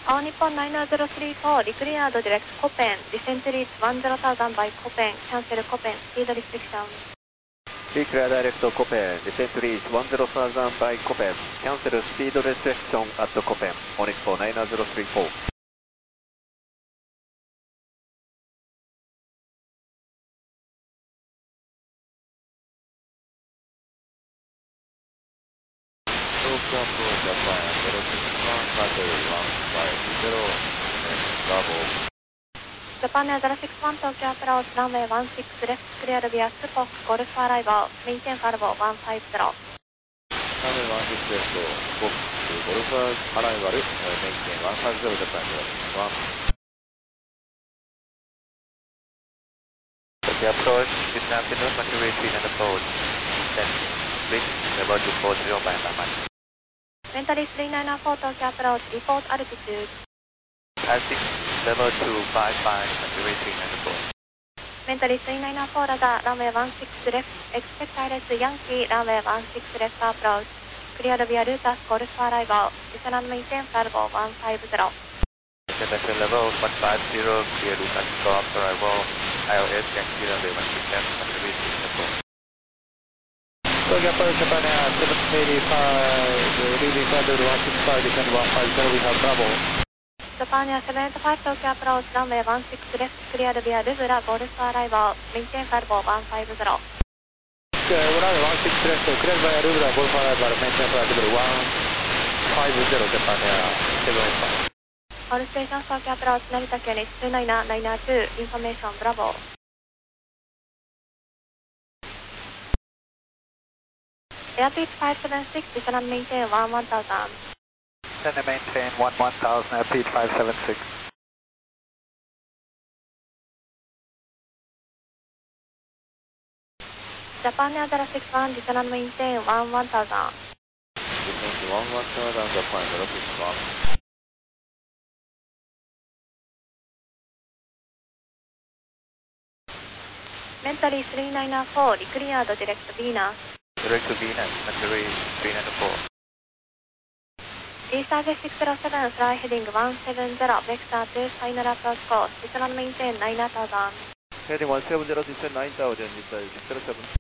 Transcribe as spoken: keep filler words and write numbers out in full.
All Nippon nine zero three four, Recleared direct Copen, descent reach one zero thousand by Copen, cancel Copen, speed restriction. Reclear direct Copen, descent reach one zero thousand by Copen, cancel speed restriction at Copen, All Nippon nine zero three four. Japan Air zero six one Tokyo approach runway one six left clear via Spock Golf arrival maintain Falvo one five zero. Runway one six left Spock Golf arrival maintain one five zero Japan Air one. Tokyo approach this afternoon Mercury three and approach descent reach level two four zero by Lamani. Mentally three nine four Tokyo approach report altitude. Altitude level two five five, Mercury three and approach. Mentally three nine four radar, runway one six left, expect I L S Yankee, runway one six left approach. Cleared via Lutas Golf arrival, descend and maintain Falvo one five zero. Descend level one five zero, clear Lutas Golf arrival, I L S Yankee, runway one six left, Mercury three and approach. Tokyo approach Japan Air seven eighty-five, leaving flight one six five, descend one five zero, we have Bravo. Japan Air seven eight five Tokyo approach runway one six left cleared via Lubra Golf arrival maintain Falvo one five zero. Runway one six left cleared via Lubra Golf arrival maintain Falvo one five zero Japan Air seven eight five. All stations Tokyo approach Narita Kenis two nine nine two information Bravo. Airspeed five seven six descend and maintain one one thousand. Descend and maintain one one thousand, airspeed five seven six. Japan Air zero six one descend and maintain one one thousand. Descend one one thousand Japan zero six one. Mentally three nine four Recleared direct Venus. Direct to Venus, Mercury three nine four. Eastern six zero seven, fly heading one seven zero, vector two final approach course, descend and maintain nine thousand. Heading one seven zero, descend nine thousand, six zero seven.